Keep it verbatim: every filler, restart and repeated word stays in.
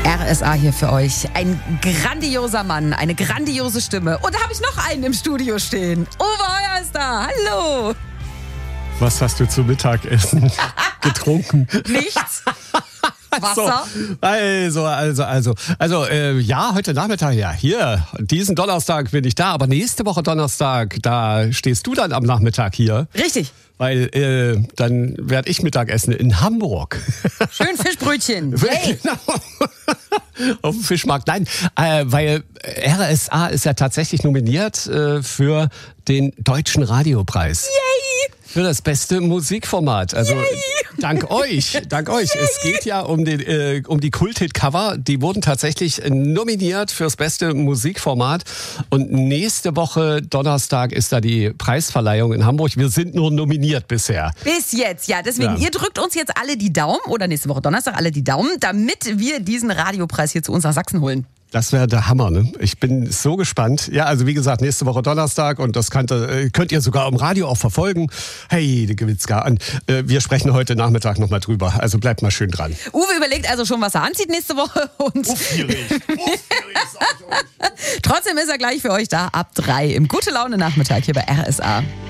R S A hier für euch. Ein grandioser Mann, eine grandiose Stimme. Und da habe ich noch einen im Studio stehen. Uwe Heuer ist da. Hallo. Was hast du zum Mittagessen getrunken? Nichts. Wasser? So, also, also, also, also, äh, ja, heute Nachmittag, ja, hier, diesen Donnerstag bin ich da, aber nächste Woche Donnerstag, da stehst du dann am Nachmittag hier. Richtig. Weil äh, dann werde ich Mittagessen in Hamburg. Schön Fischbrötchen. Yay. Genau. Auf dem Fischmarkt. Nein, äh, weil R S A ist ja tatsächlich nominiert äh, für den Deutschen Radiopreis. Yay! Für das beste Musikformat. Also Yay! dank euch, dank euch. Yay! Es geht ja um, den, äh, um die Kult-Hit-Cover. Die wurden tatsächlich nominiert fürs beste Musikformat. Und nächste Woche, Donnerstag, ist da die Preisverleihung in Hamburg. Wir sind nur nominiert bisher. Bis jetzt, ja. Deswegen, Ja. ihr drückt uns jetzt alle die Daumen, oder nächste Woche Donnerstag alle die Daumen, damit wir diesen Radiopreis hier zu uns nach Sachsen holen. Das wäre der Hammer, ne? Ich bin so gespannt. Ja, also wie gesagt, nächste Woche Donnerstag und das könnt, äh, könnt ihr sogar im Radio auch verfolgen. Hey, die Gewitzka an. Äh, wir sprechen heute Nachmittag nochmal drüber. Also bleibt mal schön dran. Uwe überlegt also schon, was er anzieht nächste Woche. Und Uffierig. Uffierig, sag ich euch. trotzdem ist er gleich für euch da ab drei im Gute Laune Nachmittag hier bei R S A.